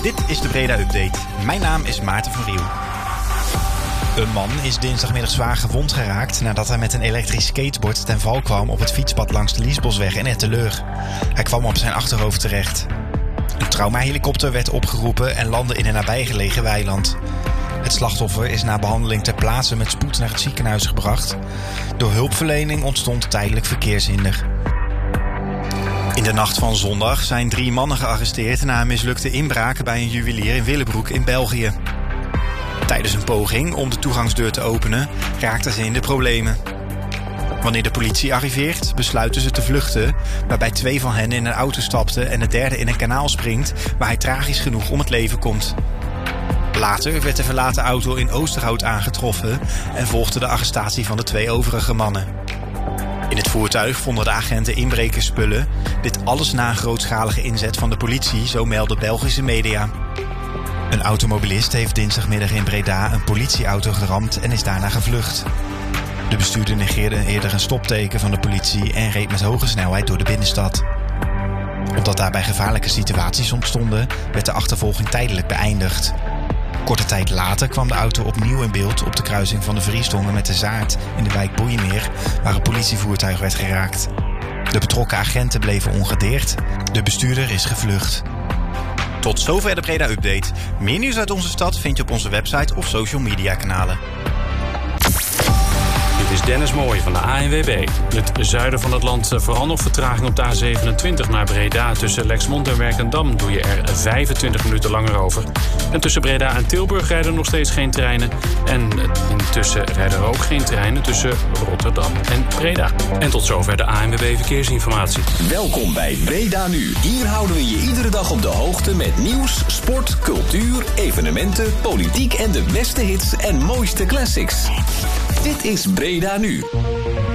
Dit is de Breda Update. Mijn naam is Maarten van Riel. Een man is dinsdagmiddag zwaar gewond geraakt nadat hij met een elektrisch skateboard ten val kwam op het fietspad langs de Liesbosweg in Etteleur. Hij kwam op zijn achterhoofd terecht. Een traumahelikopter werd opgeroepen en landde in een nabijgelegen weiland. Het slachtoffer is na behandeling ter plaatse met spoed naar het ziekenhuis gebracht. Door hulpverlening ontstond tijdelijk verkeershinder. In de nacht van zondag zijn 3 mannen gearresteerd na een mislukte inbraak bij een juwelier in Willebroek in België. Tijdens een poging om de toegangsdeur te openen raakten ze in de problemen. Wanneer de politie arriveert, besluiten ze te vluchten, waarbij 2 van hen in een auto stapten en de derde in een kanaal springt, waar hij tragisch genoeg om het leven komt. Later werd de verlaten auto in Oosterhout aangetroffen en volgde de arrestatie van de 2 overige mannen. In het voertuig vonden de agenten inbrekersspullen. Dit alles na een grootschalige inzet van de politie, zo melden Belgische media. Een automobilist heeft dinsdagmiddag in Breda een politieauto geramd en is daarna gevlucht. De bestuurder negeerde eerder een stopteken van de politie en reed met hoge snelheid door de binnenstad. Omdat daarbij gevaarlijke situaties ontstonden, werd de achtervolging tijdelijk beëindigd. Korte tijd later kwam de auto opnieuw in beeld op de kruising van de Vriestongen met de Zaart in de wijk Boeimeer, waar een politievoertuig werd geraakt. De betrokken agenten bleven ongedeerd. De bestuurder is gevlucht. Tot zover de Breda Update. Meer nieuws uit onze stad vind je op onze website of social media kanalen. Dit is Dennis Mooij van de ANWB. In het zuiden van het land vooral nog vertraging op de A27 naar Breda. Tussen Lexmond en Werkendam doe je er 25 minuten langer over. En tussen Breda en Tilburg rijden nog steeds geen treinen. En intussen rijden er ook geen treinen tussen Rotterdam en Breda. En tot zover de ANWB Verkeersinformatie. Welkom bij Breda Nu. Hier houden we je iedere dag op de hoogte met nieuws, sport, cultuur, evenementen, politiek en de beste hits en mooiste classics. Dit is Breda Nu.